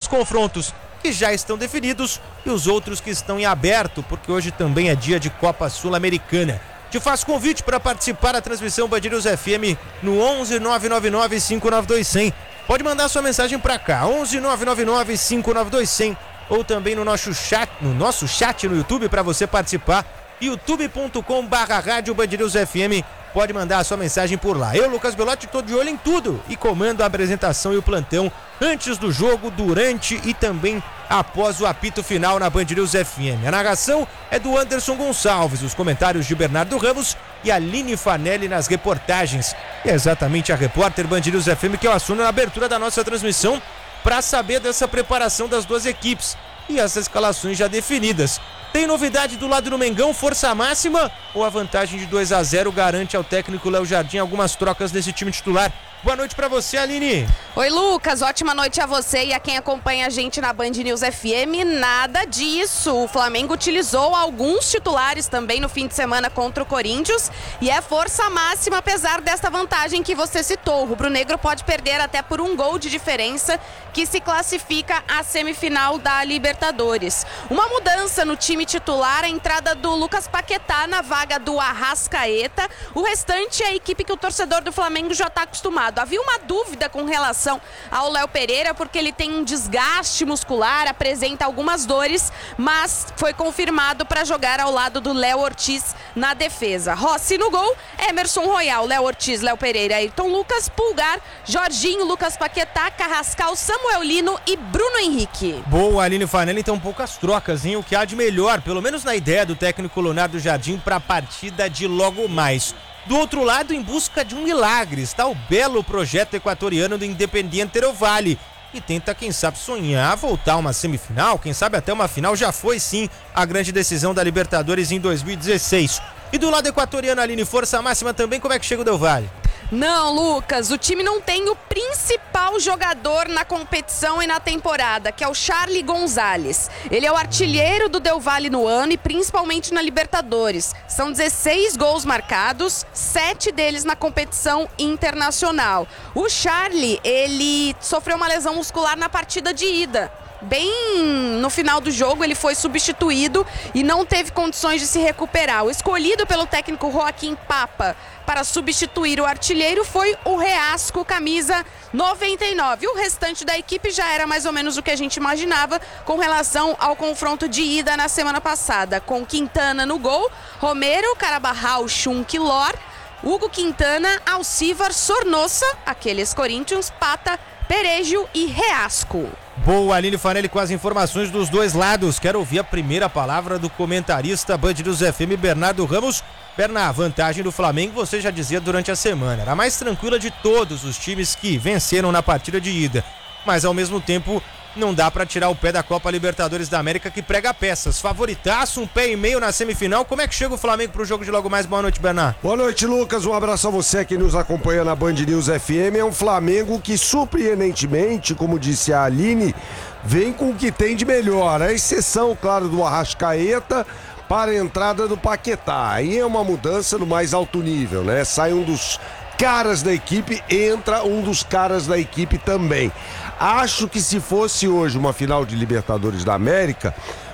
confrontos que já estão definidos e os outros que estão em aberto, porque hoje também é dia de Copa Sul-Americana. Te faço convite para participar da transmissão Band News FM no 11 999 592 100. Pode mandar sua mensagem para cá, 11 999 592 100, ou também no nosso chat no YouTube para você participar, youtube.com/rádio Band News FM. Pode mandar a sua mensagem por lá. Eu, Lucas Belotti, estou de olho em tudo e comando a apresentação e o plantão antes do jogo, durante e também após o apito final na Band News FM. A narração é do Anderson Gonçalves, os comentários de Bernardo Ramos e Aline Fanelli nas reportagens. E é exatamente a repórter Band News FM que eu assumo na abertura da nossa transmissão para saber dessa preparação das duas equipes e as escalações já definidas. Tem novidade do lado do Mengão, força máxima, ou a vantagem de 2-0 garante ao técnico Léo Jardim algumas trocas nesse time titular? Boa noite pra você, Aline. Oi, Lucas, ótima noite a você e a quem acompanha a gente na Band News FM. Nada disso, o Flamengo utilizou alguns titulares também no fim de semana contra o Corinthians e é força máxima apesar desta vantagem que você citou. O rubro-negro pode perder até por um gol de diferença que se classifica à semifinal da Libertadores. Uma mudança no time titular, a entrada do Lucas Paquetá na vaga do Arrascaeta. O restante é a equipe que o torcedor do Flamengo já está acostumado. Havia uma dúvida com relação ao Léo Pereira, porque ele tem um desgaste muscular, apresenta algumas dores, mas foi confirmado para jogar ao lado do Léo Ortiz na defesa. Rossi no gol, Emerson Royal, Léo Ortiz, Léo Pereira, Ayrton Lucas, Pulgar, Jorginho, Lucas Paquetá, Carrascal, Samuel Lino e Bruno Henrique. Boa, Aline Fanelli, então poucas trocas, hein? O que há de melhor, pelo menos na ideia do técnico Leonardo Jardim, para a partida de logo mais. Do outro lado, em busca de um milagre, está o belo projeto equatoriano do Independiente Del Valle, e tenta, quem sabe, sonhar, voltar a uma semifinal, quem sabe até uma final. Já foi sim a grande decisão da Libertadores em 2016. E do lado equatoriano, Aline, força máxima também, como é que chega o Del Valle? Não, Lucas, o time não tem o principal jogador na competição e na temporada, que é o Charly González. Ele é o artilheiro do Del Valle no ano e principalmente na Libertadores. São 16 gols marcados, 7 deles na competição internacional. O Charly, ele sofreu uma lesão muscular na partida de ida. Bem no final do jogo ele foi substituído e não teve condições de se recuperar. O escolhido pelo técnico Joaquim Papa para substituir o artilheiro foi o Reasco, camisa 99. O restante da equipe já era mais ou menos o que a gente imaginava com relação ao confronto de ida na semana passada, com Quintana no gol, Romero, Carabarral, Schunk, Lor, Hugo Quintana, Alcivar, Sornosa, aqueles Corinthians, Pata, Perejo e Reasco. Boa, Aline Fanelli, com as informações dos dois lados. Quero ouvir a primeira palavra do comentarista Band News FM, Bernardo Ramos. Berna, a vantagem do Flamengo, você já dizia durante a semana, era a mais tranquila de todos os times que venceram na partida de ida. Mas ao mesmo tempo, não dá pra tirar o pé da Copa Libertadores da América, que prega peças. Favoritaço, 1,5 pé na semifinal. Como é que chega o Flamengo pro jogo de logo mais? Boa noite, Bernardo. Boa noite, Lucas. Um abraço a você que nos acompanha na Band News FM. É um Flamengo que, surpreendentemente, como disse a Aline, vem com o que tem de melhor. A exceção, claro, do Arrascaeta para a entrada do Paquetá. Aí é uma mudança no mais alto nível, né? Sai um dos caras da equipe, entra um dos caras da equipe também. Acho que se fosse hoje uma final de Libertadores da América,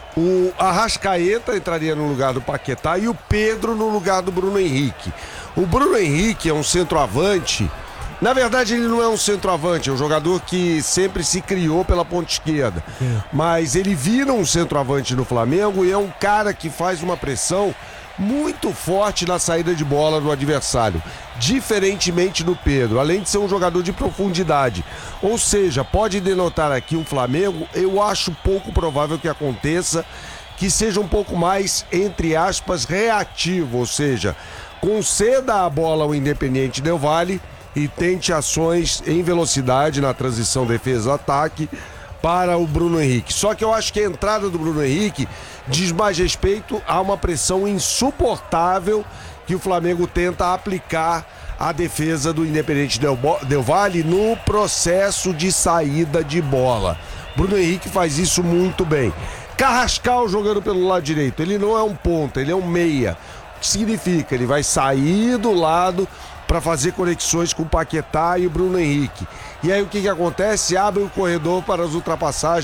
o Arrascaeta entraria no lugar do Paquetá e o Pedro no lugar do Bruno Henrique. O Bruno Henrique é um centroavante. Na verdade, ele não é um centroavante, é um jogador que sempre se criou pela ponta esquerda. Mas ele vira um centroavante no Flamengo e é um cara que faz uma pressão muito forte na saída de bola do adversário, diferentemente do Pedro, além de ser um jogador de profundidade. Ou seja, pode denotar aqui um Flamengo, eu acho pouco provável que aconteça, que seja um pouco mais, entre aspas, reativo, ou seja, conceda a bola ao Independiente Del Valle e tente ações em velocidade na transição defesa-ataque para o Bruno Henrique. Só que eu acho que a entrada do Bruno Henrique diz mais respeito a uma pressão insuportável que o Flamengo tenta aplicar à defesa do Independiente Del Valle no processo de saída de bola. Bruno Henrique faz isso muito bem. Carrascal jogando pelo lado direito, ele não é um ponta, ele é um meia. O que significa? Ele vai sair do lado para fazer conexões com o Paquetá e o Bruno Henrique. E aí o que acontece? Abre o corredor para as ultrapassagens